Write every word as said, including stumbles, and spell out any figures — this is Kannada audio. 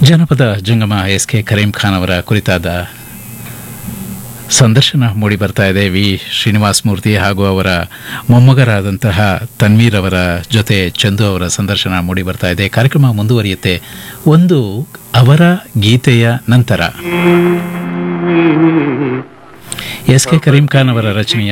ಜನಪದ ಜಂಗಮ ಎಸ್ ಕೆ ಕರೀಂ ಖಾನ್ ಅವರ ಕುರಿತಾದ ಸಂದರ್ಶನ ಮೂಡಿ ಬರ್ತಾ ಇದೆ. ವಿ ಶ್ರೀನಿವಾಸ ಮೂರ್ತಿ ಹಾಗೂ ಅವರ ಮೊಮ್ಮಗರಾದಂತಹ ತನ್ವೀರ್ ಅವರ ಜೊತೆ ಚಂದು ಅವರ ಸಂದರ್ಶನ ಮೂಡಿ ಬರ್ತಾ ಇದೆ. ಕಾರ್ಯಕ್ರಮ ಮುಂದುವರಿಯುತ್ತೆ ಒಂದು ಅವರ ಗೀತೆಯ ನಂತರ. ಎಸ್ ಕೆ ಕರೀಂ ಖಾನ್ ಅವರ ರಚನೆಯ